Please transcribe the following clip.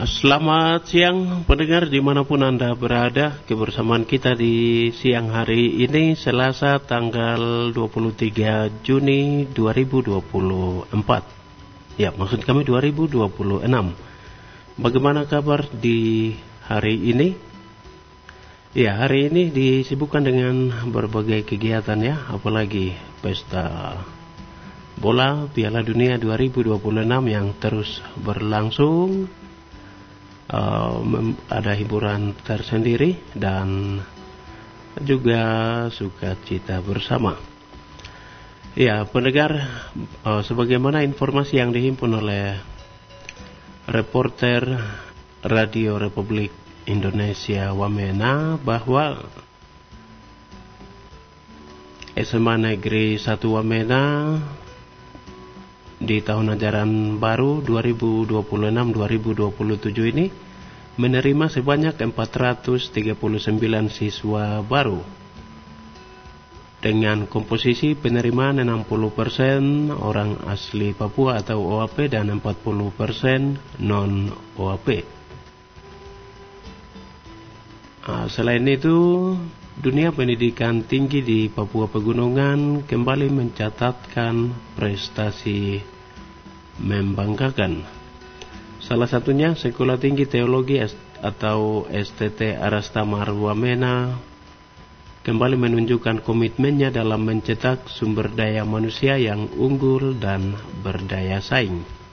Selamat siang pendengar dimanapun Anda berada. Kebersamaan kita di siang hari ini Selasa tanggal 23 Juni 2024. Ya, maksud kami 2026. Bagaimana kabar di hari ini? Ya, hari ini disibukkan dengan berbagai kegiatan ya, apalagi pesta bola Piala Dunia 2026 yang terus berlangsung. Ada hiburan tersendiri dan juga sukacita bersama. Ya, pendengar, sebagaimana informasi yang dihimpun oleh reporter Radio Republik Indonesia Wamena bahwa SMA Negeri 1 Wamena di tahun ajaran baru 2026-2027 ini menerima sebanyak 439 siswa baru dengan komposisi penerimaan 60% orang asli Papua atau OAP dan 40% non-OAP. Selain itu, dunia pendidikan tinggi di Papua Pegunungan kembali mencatatkan prestasi membanggakan. Salah satunya Sekolah Tinggi Teologi atau STT Arastamar Wamena kembali menunjukkan komitmennya dalam mencetak sumber daya manusia yang unggul dan berdaya saing.